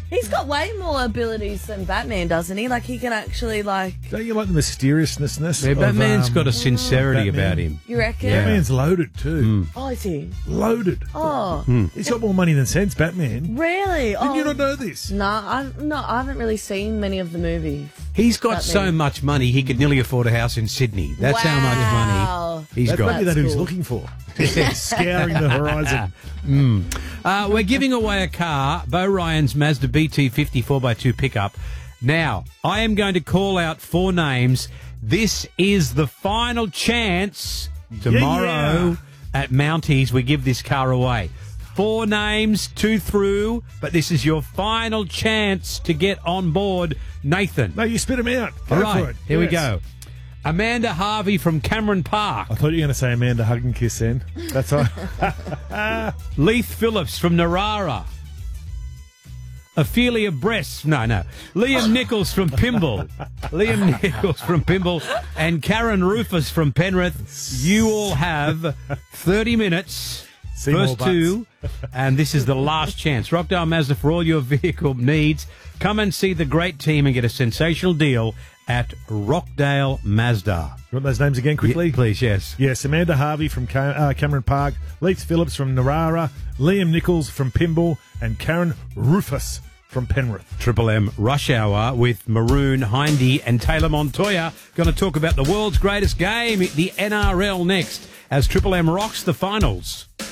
He's got way more abilities than Batman, doesn't he? Like, he can actually, like... Don't you like the mysteriousness? Yeah, Batman's got a sincerity Batman. about him. You reckon? Yeah. Batman's loaded too. Oh, is he? Loaded. Oh, He's got more money than sense, Batman. really? Did you not know this? I haven't really seen many of the movies. He's got so Batman. much money, he could nearly afford a house in Sydney. That's how much Wow. money he's That's got. maybe that That's he's cool. looking for. Scouring the horizon. We're giving away a car, Bo Ryan's Mazda BT50 4x2 pickup. Now, I am going to call out 4 names. This is the final chance tomorrow at Mounties. We give this car away. 4 names, 2 through, but this is your final chance to get on board. Nathan. No, you spit him out. Go All right, for it. here we Yes. go. Amanda Harvey from Cameron Park. I thought you were going to say Amanda Hug and Kiss then. That's all. Leith Phillips from Narara. Ophelia Bress. No. Liam Nichols from Pimble. Liam Nichols from Pimble. And Karen Rufus from Penrith. You all have 30 minutes. Seymour First Butts. 2. And this is the last chance. Rockdale Mazda for all your vehicle needs. Come and see the great team and get a sensational deal at Rockdale Mazda. You want those names again quickly? Yeah, please, yes. Yes, Amanda Harvey from Cameron Park, Leith Phillips from Narara, Liam Nichols from Pimble, and Karen Rufus from Penrith. Triple M Rush Hour with Maroon, Hindy and Taylor Montoya. Going to talk about the world's greatest game, the NRL, next, as Triple M rocks the finals.